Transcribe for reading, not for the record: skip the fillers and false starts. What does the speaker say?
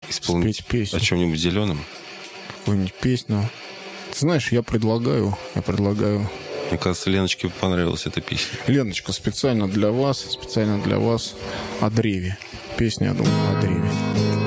исполнить спеть песню. о чем-нибудь зеленом? Какую-нибудь песню. Ты знаешь, я предлагаю... Мне кажется, Леночке понравилась эта песня. Леночка, специально для вас о древе. Песня, я думаю, о древе.